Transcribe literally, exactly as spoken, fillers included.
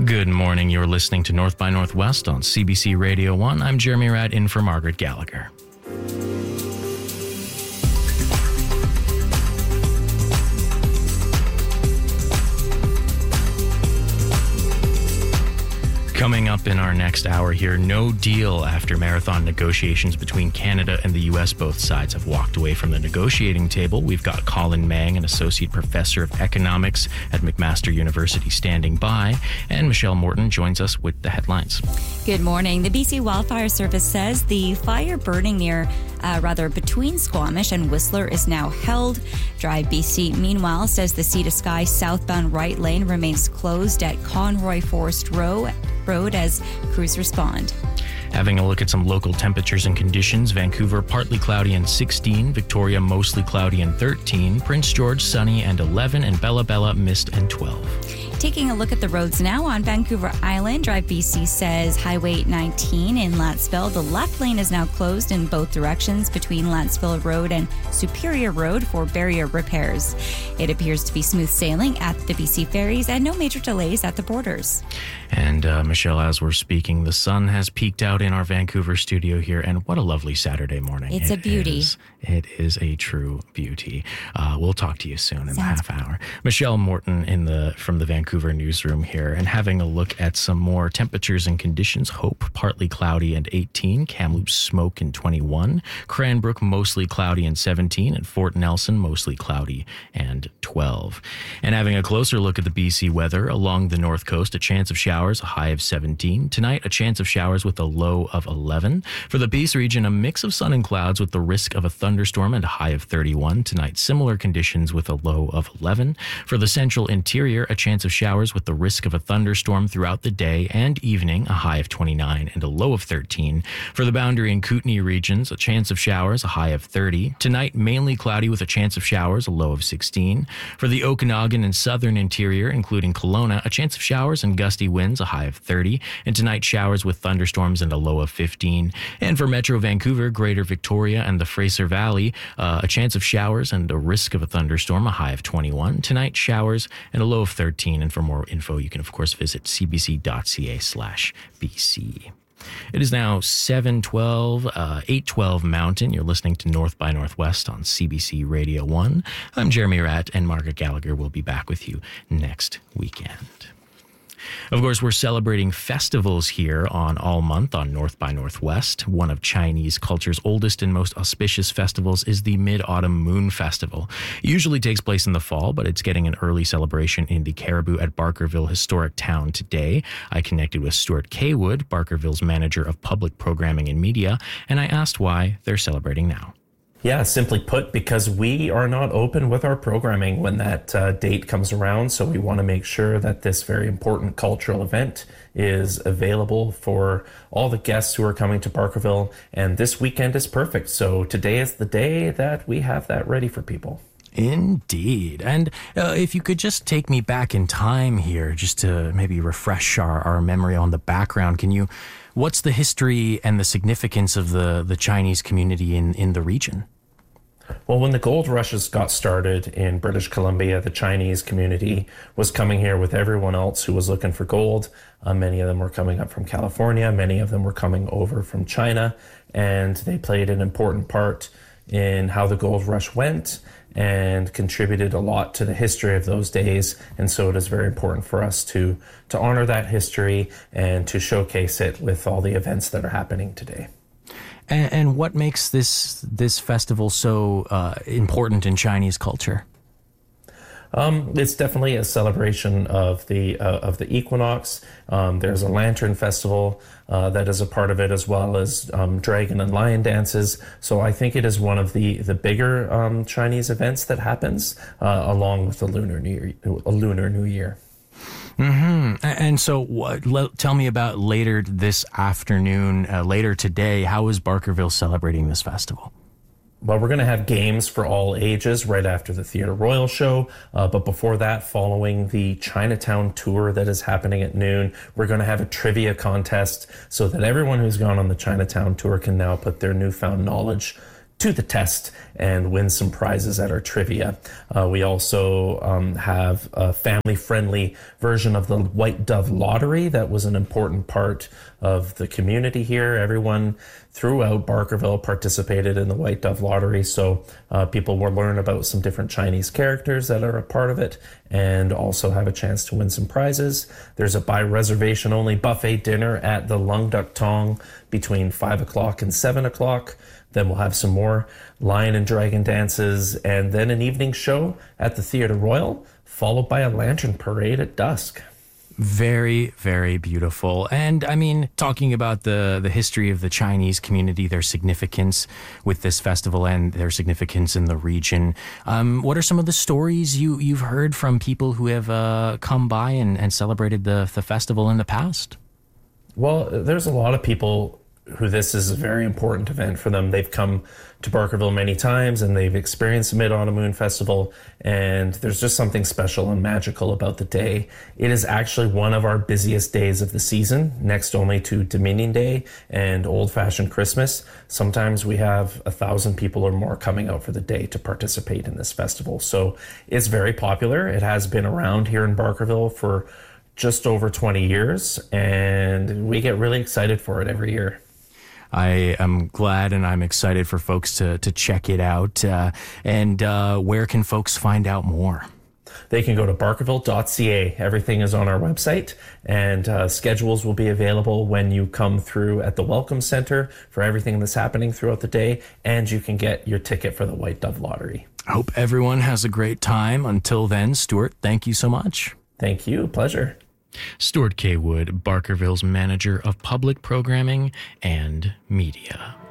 Good morning. You're listening to North by Northwest on C B C Radio one. I'm Jeremy Ratt, in for Margaret Gallagher. Coming up in our next hour here, no deal after marathon negotiations between Canada and the U S. Both sides have walked away from the negotiating table. We've got Colin Mang, an associate professor of economics at McMaster University, standing by, and Michelle Morton joins us with the headlines. Good morning. The B C Wildfire Service says the fire burning near, uh, rather between Squamish and Whistler is now held. Drive B C, meanwhile, says the Sea to Sky southbound right lane remains closed at Conroy Forest Row. Road as crews respond. Having a look at some local temperatures and conditions. Vancouver, partly cloudy and sixteen. Victoria, mostly cloudy and thirteen. Prince George, sunny and eleven. And Bella Bella, mist and twelve. Taking a look at the roads now on Vancouver Island, Drive B C says Highway nineteen in Lantsville. The left lane is now closed in both directions between Lantsville Road and Superior Road for barrier repairs. It appears to be smooth sailing at the B C ferries and no major delays at the borders. And uh, Michelle, as we're speaking, the sun has peeked out in our Vancouver studio here, and what a lovely Saturday morning. It's it a beauty. Is. It is a true beauty. Uh, we'll talk to you soon in Sounds the half hour. Michelle Morton in the from the Vancouver newsroom here, and having a look at some more temperatures and conditions. Hope, partly cloudy and eighteen. Kamloops, smoke and twenty-one. Cranbrook, mostly cloudy and seventeen. And Fort Nelson, mostly cloudy and twelve. And having a closer look at the B C weather along the north coast, a chance of showers, a high of seventeen. Tonight, a chance of showers with a low of eleven. For the Peace region, a mix of sun and clouds with the risk of a thunderstorm and a high of thirty-one. Tonight, similar conditions with a low of eleven. For the central interior, a chance of showers with the risk of a thunderstorm throughout the day and evening, a high of twenty-nine and a low of thirteen. For the Boundary and Kootenay regions, a chance of showers, a high of thirty. Tonight, mainly cloudy with a chance of showers, a low of sixteen. For the Okanagan and southern interior, including Kelowna, a chance of showers and gusty winds, a high of thirty. And tonight, showers with thunderstorms and a low of fifteen. And for Metro Vancouver, Greater Victoria, and the Fraser Valley, uh, a chance of showers and a risk of a thunderstorm, a high of twenty-one. Tonight, showers and a low of thirteen. And for more info, you can, of course, visit cbc.ca slash BC. It is now seven twelve, uh, eight twelve Mountain. You're listening to North by Northwest on C B C Radio one. I'm Jeremy Ratt, and Margaret Gallagher will be back with you next weekend. Of course, we're celebrating festivals here on all month on North by Northwest. One of Chinese culture's oldest and most auspicious festivals is the Mid-Autumn Moon Festival. It usually takes place in the fall, but it's getting an early celebration in the Caribou at Barkerville Historic Town today. I connected with Stuart Kaywood, Barkerville's manager of public programming and media, and I asked why they're celebrating now. Yeah, simply put, because we are not open with our programming when that uh, date comes around. So we want to make sure that this very important cultural event is available for all the guests who are coming to Barkerville. And this weekend is perfect. So today is the day that we have that ready for people. Indeed. And uh, if you could just take me back in time here, just to maybe refresh our, our memory on the background, can you, what's the history and the significance of the, the Chinese community in, in the region? Well, when the gold rushes got started in British Columbia, the Chinese community was coming here with everyone else who was looking for gold. Uh, many of them were coming up from California. Many of them were coming over from China, and they played an important part in how the gold rush went and contributed a lot to the history of those days. And so it is very important for us to, to honor that history and to showcase it with all the events that are happening today. And, and what makes this this festival so uh, important in Chinese culture? Um, it's definitely a celebration of the uh, of the equinox. Um, there's a lantern festival uh, that is a part of it, as well as um, dragon and lion dances. So I think it is one of the the bigger um, Chinese events that happens uh, along with the Lunar New Year. A Lunar New Year. Mm-hmm. And so what, let, tell me about later this afternoon, uh, later today, how is Barkerville celebrating this festival? Well, we're going to have games for all ages right after the Theatre Royal show. Uh, but before that, following the Chinatown tour that is happening at noon, we're going to have a trivia contest so that everyone who's gone on the Chinatown tour can now put their newfound knowledge to the test and win some prizes at our trivia. Uh, we also um, have a family-friendly version of the White Dove Lottery that was an important part of the community here. Everyone throughout Barkerville participated in the White Dove Lottery, so uh, people will learn about some different Chinese characters that are a part of it and also have a chance to win some prizes. There's a by reservation only buffet dinner at the Lung Duck Tong between five o'clock and seven o'clock. Then we'll have some more lion and dragon dances, and then an evening show at the Theatre Royal, followed by a lantern parade at dusk. Very, very beautiful. And I mean, talking about the, the history of the Chinese community, their significance with this festival and their significance in the region, um, what are some of the stories you, you've heard from people who have uh, come by and, and celebrated the, the festival in the past? Well, there's a lot of people who this is a very important event for them. They've come to Barkerville many times and they've experienced the Mid-Autumn Moon Festival, and there's just something special and magical about the day. It is actually one of our busiest days of the season, next only to Dominion Day and Old Fashioned Christmas. Sometimes we have a thousand people or more coming out for the day to participate in this festival. So it's very popular. It has been around here in Barkerville for just over twenty years, and we get really excited for it every year. I am glad and I'm excited for folks to, to check it out. Uh, and uh, where can folks find out more? They can go to barkerville dot c a. Everything is on our website, and uh, schedules will be available when you come through at the Welcome Center for everything that's happening throughout the day, and you can get your ticket for the White Dove Lottery. I hope everyone has a great time. Until then, Stuart, thank you so much. Thank you. Pleasure. Stuart K. Wood, Barkerville's Manager of Public Programming and Media.